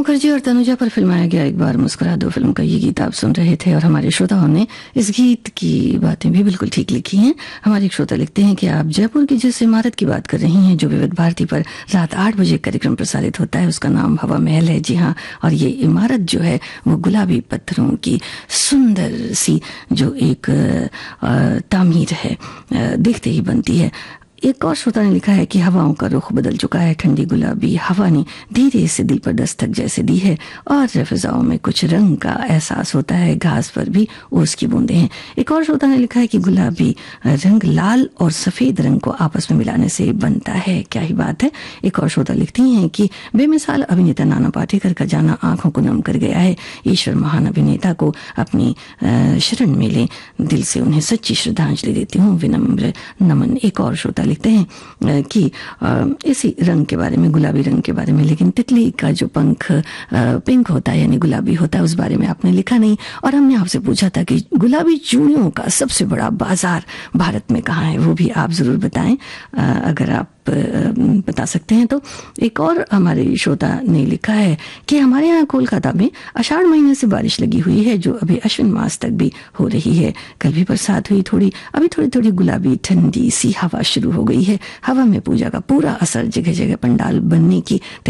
मुखर्जी और तनुजा पर फिल्माया गया एक बार मुस्कुरा दो फिल्म का ये गीत आप सुन रहे थे और हमारे श्रोताओं ने इस गीत की बातें भी बिल्कुल ठीक लिखी हैं। हमारे एक श्रोता लिखते हैं कि आप जयपुर की जिस इमारत की बात कर रही हैं जो विविध भारती पर रात 8 बजे कार्यक्रम प्रसारित होता है उसका नाम हवा महल है। जी हाँ, और ये इमारत जो है वो गुलाबी पत्थरों की सुंदर सी जो एक तामीर है देखते ही बनती है। एक और श्रोता ने लिखा है कि हवाओं का रुख बदल चुका है, ठंडी गुलाबी हवा ने धीरे से दिल पर दस्तक जैसे दी है और फिजाओं में कुछ रंग का एहसास होता है, घास पर भी ओस की बूंदें हैं। एक और श्रोता ने लिखा है कि गुलाबी रंग लाल और सफेद रंग को आपस में मिलाने से बनता है, क्या ही बात है। एक और श्रोता लिखती हैं कि बेमिसाल अभिनेता नाना पाटेकर का जाना आंखों को नम कर गया है, ईश्वर महान अभिनेता को अपनी शरण में ले, दिल से उन्हें सच्ची श्रद्धांजलि देती हूँ, विनम्र नमन। एक और श्रोता लिखते हैं कि इसी रंग के बारे में, गुलाबी रंग के बारे में, लेकिन तितली का जो पंख पिंक होता है यानी गुलाबी होता है उस बारे में आपने लिखा नहीं। और हमने आपसे पूछा था कि गुलाबी चूड़ियों का सबसे बड़ा बाजार भारत में कहाँ है, वो भी आप जरूर बताएं अगर आप बता सकते हैं तो। एक और हमारे श्रोता ने लिखा है कि हमारे यहाँ कोलकाता में आषाढ़ महीने से बारिश लगी हुई है जो अभी अश्विन मास तक भी हो रही है। कल भी बरसात हुई, अभी थोड़ी थोड़ी गुलाबी ठंडी सी हवा शुरू हो गई है। हवा में पूजा का पूरा असर, जगह जगह पंडाल बनने की